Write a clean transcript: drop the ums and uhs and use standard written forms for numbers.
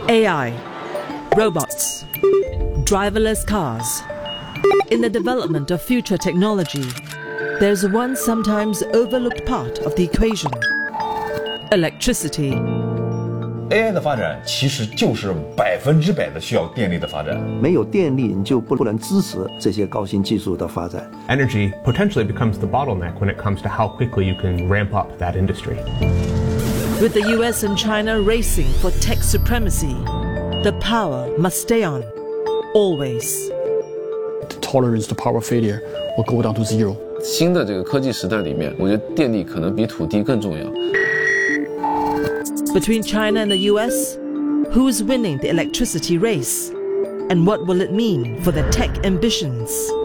AI, robots, driverless cars. In the development of future technology, there's one sometimes overlooked part of the equation: electricity. AI 的发展其实就是100%的需要电力的发展。 没有电力，你就不能支持这些高新技术的发展。 Energy potentially becomes the bottleneck when it comes to how quickly you can ramp up that industry. With the US and China racing for tech supremacy, the power must stay on, always. The tolerance to power failure will go down to 0. 新的这个科技时代里面，我觉得电力可能比土地更重要。 Between China and the US, who's winning the electricity race? And what will it mean for their tech ambitions?